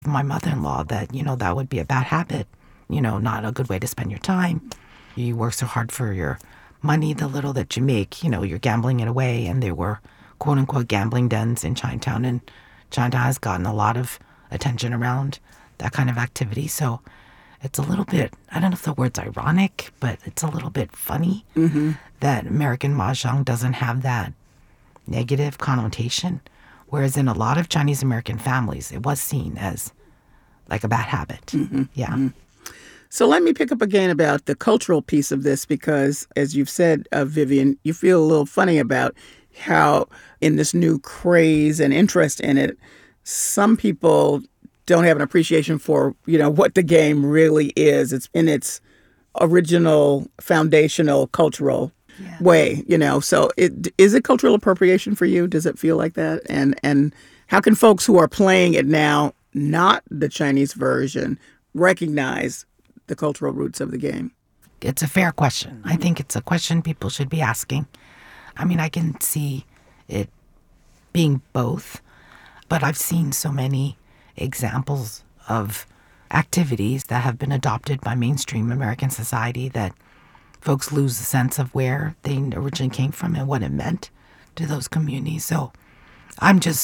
my mother-in-law that, that would be a bad habit, not a good way to spend your time. You work so hard for your money, the little that you make, you're gambling it away. And there were quote unquote gambling dens in Chinatown. And Chinatown has gotten a lot of attention around that kind of activity. So it's a little bit, I don't know if the word's ironic, but it's a little bit funny that American Mahjong doesn't have that negative connotation. Whereas in a lot of Chinese American families, it was seen as like a bad habit. Yeah. So let me pick up again about the cultural piece of this because, as you've said, Vivian, you feel a little funny about how in this new craze and interest in it, some people don't have an appreciation for, what the game really is. It's in its original, foundational, cultural way, So is it cultural appropriation for you? Does it feel like that? And how can folks who are playing it now, not the Chinese version, recognize the cultural roots of the game? It's a fair question. I think it's a question people should be asking. I mean, I can see it being both, but I've seen so many examples of activities that have been adopted by mainstream American society that folks lose the sense of where they originally came from and what it meant to those communities. So I'm just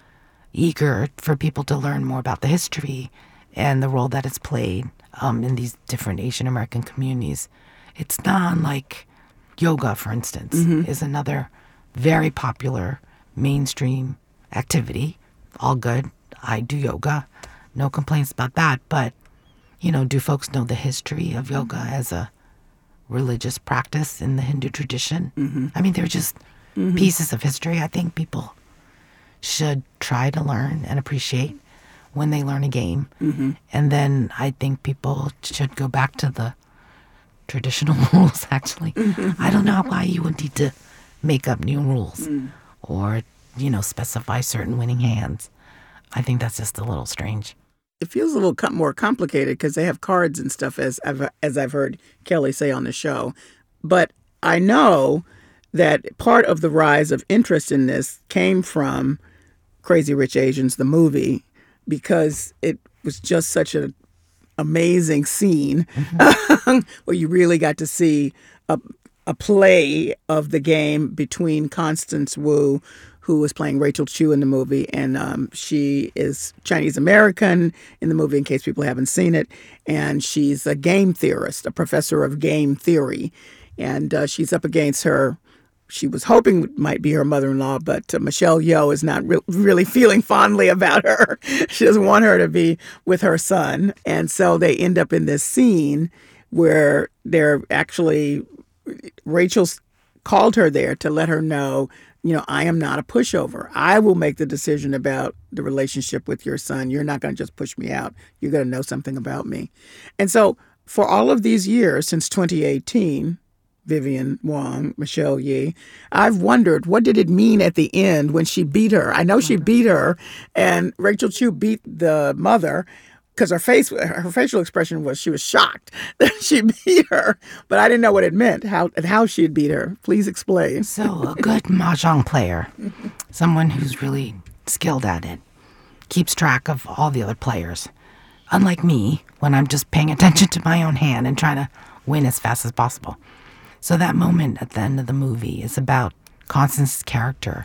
eager for people to learn more about the history and the role that it's played in these different Asian American communities. It's not unlike yoga, for instance, is another very popular mainstream activity. All good. I do yoga. No complaints about that. But, do folks know the history of yoga as a religious practice in the Hindu tradition? I mean, they're just pieces of history I think people should try to learn and appreciate when they learn a game. And then I think people should go back to the traditional rules, actually. I don't know why you would need to make up new rules or, specify certain winning hands. I think that's just a little strange. It feels a little more complicated because they have cards and stuff, as I've heard Kelly say on the show. But I know that part of the rise of interest in this came from Crazy Rich Asians, the movie, because it was just such an amazing scene where you really got to see a play of the game between Constance Wu, who was playing Rachel Chu in the movie, and she is Chinese American in the movie, in case people haven't seen it, and she's a game theorist, a professor of game theory, and she's up against her. She was hoping it might be her mother-in-law, but Michelle Yeoh is not really feeling fondly about her. She doesn't want her to be with her son, and so they end up in this scene where they're actually Rachel's called her there to let her know, I am not a pushover. I will make the decision about the relationship with your son. You're not going to just push me out. You're going to know something about me. And so for all of these years, since 2018, Vivian Wong, Michelle Ye, I've wondered, what did it mean at the end when she beat her? I know she beat her, and Rachel Chu beat the mother, because her facial expression was she was shocked that she beat her, but I didn't know what it meant, how she had beat her. Please explain. So a good mahjong player, someone who's really skilled at it, keeps track of all the other players. Unlike me, when I'm just paying attention to my own hand and trying to win as fast as possible. So that moment at the end of the movie is about Constance's character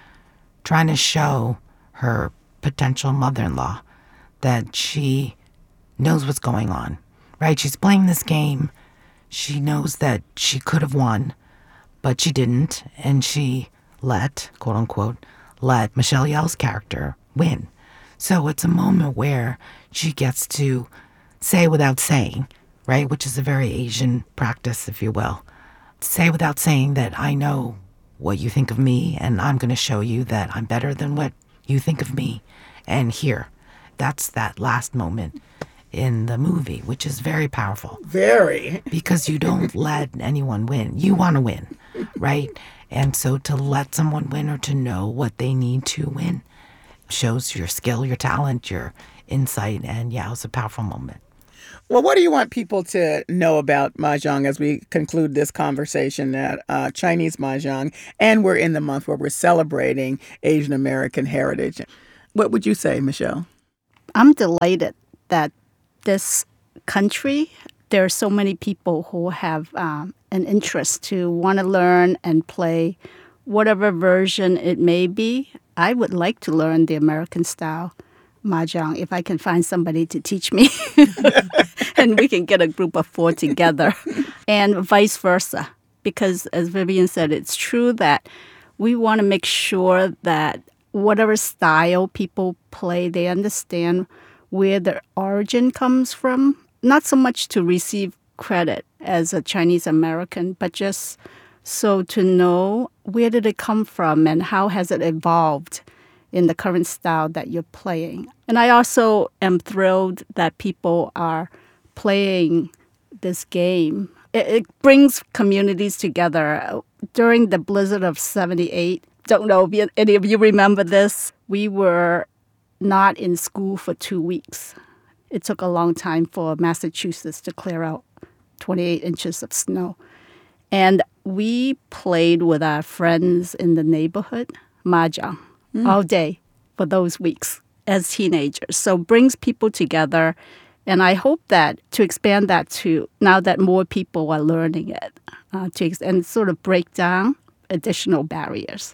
trying to show her potential mother-in-law that she knows what's going on, right? She's playing this game. She knows that she could have won, but she didn't. And she quote unquote, let Michelle Yeoh's character win. So it's a moment where she gets to say without saying, right? Which is a very Asian practice, if you will. Say without saying that I know what you think of me, and I'm going to show you that I'm better than what you think of me. And here, that's that last moment in the movie, which is very powerful. Very. Because you don't let anyone win. You want to win, right? And so to let someone win or to know what they need to win shows your skill, your talent, your insight. And yeah, it was a powerful moment. Well, what do you want people to know about Mahjong as we conclude this conversation at Chinese Mahjong? And we're in the month where we're celebrating Asian American heritage. What would you say, Michelle? I'm delighted that this country, there are so many people who have an interest to want to learn and play whatever version it may be. I would like to learn the American style mahjong if I can find somebody to teach me and we can get a group of 4 together and vice versa. Because as Vivian said, it's true that we want to make sure that whatever style people play, they understand where their origin comes from. Not so much to receive credit as a Chinese American, but just so to know where did it come from and how has it evolved in the current style that you're playing. And I also am thrilled that people are playing this game. It brings communities together. During the blizzard of 78, don't know if any of you remember this, we were not in school for 2 weeks. It took a long time for Massachusetts to clear out 28 inches of snow. And we played with our friends in the neighborhood, mahjong, all day for those weeks as teenagers. So brings people together. And I hope that to expand that to now that more people are learning it, and sort of break down additional barriers.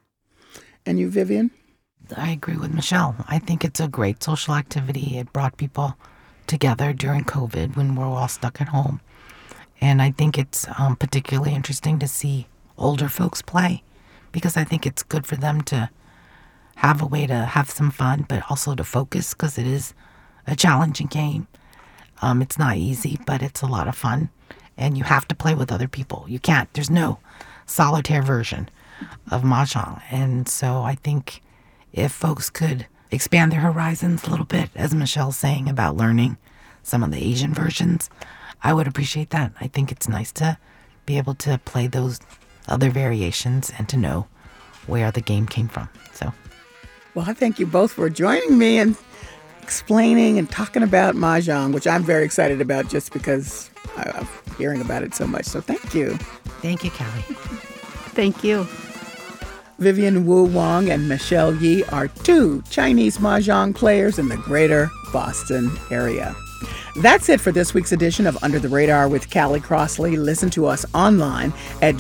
And you, Vivian? I agree with Michelle. I think it's a great social activity. It brought people together during COVID when we're all stuck at home. And I think it's particularly interesting to see older folks play because I think it's good for them to have a way to have some fun, but also to focus because it is a challenging game. It's not easy, but it's a lot of fun. And you have to play with other people. You can't. There's no solitaire version of mahjong. And so I think if folks could expand their horizons a little bit, as Michelle's saying about learning some of the Asian versions, I would appreciate that. I think it's nice to be able to play those other variations and to know where the game came from. So, well, I thank you both for joining me and explaining and talking about mahjong, which I'm very excited about just because I'm hearing about it so much. So thank you. Thank you, Callie. Thank you. Vivian Wu Wong and Michelle Yi are 2 Chinese mahjong players in the greater Boston area. That's it for this week's edition of Under the Radar with Callie Crossley. Listen to us online at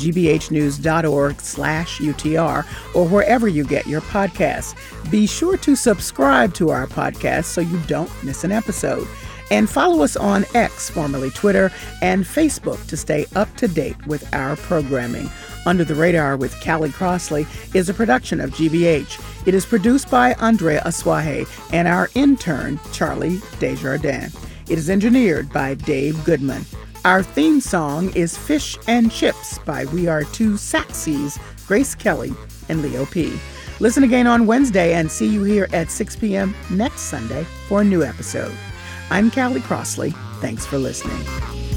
gbhnews.org/UTR or wherever you get your podcasts. Be sure to subscribe to our podcast so you don't miss an episode. And follow us on X, formerly Twitter, and Facebook to stay up to date with our programming. Under the Radar with Callie Crossley is a production of GBH. It is produced by Andrea Aswahe and our intern, Charlie Desjardins. It is engineered by Dave Goodman. Our theme song is Fish and Chips by We Are Two Saxies, Grace Kelly and Leo P. Listen again on Wednesday and see you here at 6 p.m. next Sunday for a new episode. I'm Callie Crossley. Thanks for listening.